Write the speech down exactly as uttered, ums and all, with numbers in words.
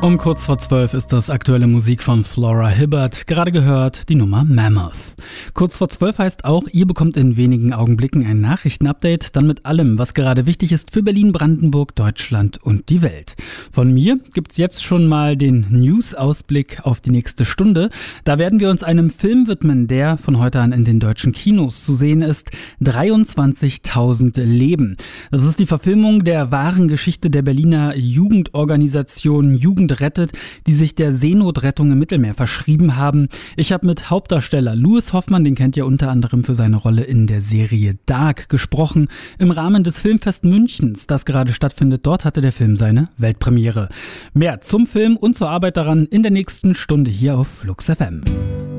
Um kurz vor zwölf ist das aktuelle Musik von Flora Hibbert, gerade gehört die Nummer Mammoth. Kurz vor zwölf heißt auch, ihr bekommt in wenigen Augenblicken ein Nachrichtenupdate, dann mit allem, was gerade wichtig ist für Berlin, Brandenburg, Deutschland und die Welt. Von mir gibt's jetzt schon mal den News-Ausblick auf die nächste Stunde. Da werden wir uns einem Film widmen, der von heute an in den deutschen Kinos zu sehen ist, dreiundzwanzigtausend Leben. Das ist die Verfilmung der wahren Geschichte der Berliner Jugendorganisation Jugend rettet, die sich der Seenotrettung im Mittelmeer verschrieben haben. Ich habe mit Hauptdarsteller Louis Hoffmann, den kennt ihr unter anderem für seine Rolle in der Serie Dark, gesprochen, im Rahmen des Filmfest Münchens, das gerade stattfindet. Dort hatte der Film seine Weltpremiere. Mehr zum Film und zur Arbeit daran in der nächsten Stunde hier auf Flux F M.